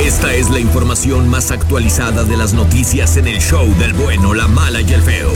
Esta es la información más actualizada de las noticias en el show del bueno, la mala y el feo.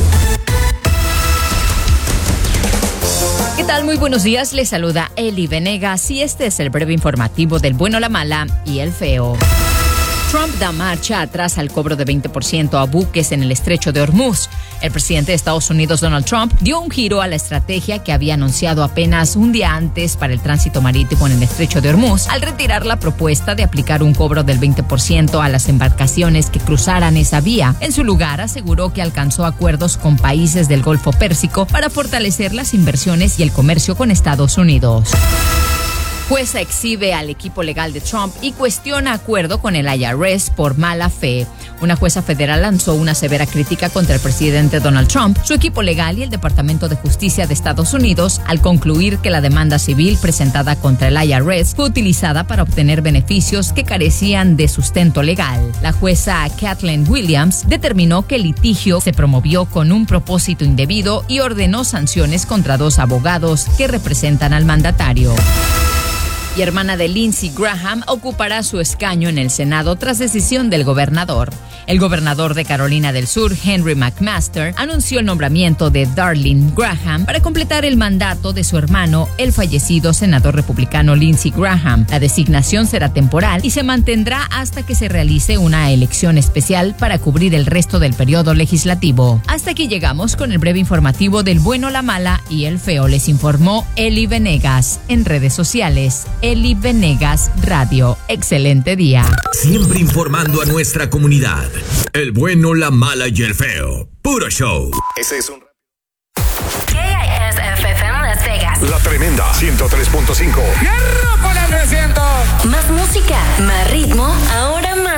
¿Qué tal? Muy buenos días, les saluda Eli Venegas y este es el breve informativo del bueno, la mala y el feo. Trump da marcha atrás al cobro de 20% a buques en el estrecho de Hormuz. El presidente de Estados Unidos, Donald Trump, dio un giro a la estrategia que había anunciado apenas un día antes para el tránsito marítimo en el estrecho de Hormuz, al retirar la propuesta de aplicar un cobro del 20% a las embarcaciones que cruzaran esa vía. En su lugar, aseguró que alcanzó acuerdos con países del Golfo Pérsico para fortalecer las inversiones y el comercio con Estados Unidos. Jueza exhibe al equipo legal de Trump y cuestiona acuerdo con el IRS por mala fe. Una jueza federal lanzó una severa crítica contra el presidente Donald Trump, su equipo legal y el Departamento de Justicia de Estados Unidos al concluir que la demanda civil presentada contra el IRS fue utilizada para obtener beneficios que carecían de sustento legal. La jueza Kathleen Williams determinó que el litigio se promovió con un propósito indebido y ordenó sanciones contra 2 abogados que representan al mandatario. Y hermana de Lindsey Graham ocupará su escaño en el Senado tras decisión del gobernador. El gobernador de Carolina del Sur, Henry McMaster, anunció el nombramiento de Darlene Graham para completar el mandato de su hermano, el fallecido senador republicano Lindsey Graham. La designación será temporal y se mantendrá hasta que se realice una elección especial para cubrir el resto del periodo legislativo. Hasta aquí llegamos con el breve informativo del bueno, la mala y el feo. Les informó Eli Venegas. En redes sociales, Eli Venegas Radio. Excelente día. Siempre informando a nuestra comunidad. El bueno, la mala y el feo. Puro show. Ese es un... KISFM Las Vegas. La tremenda 103.5. Más música, más ritmo, ahora más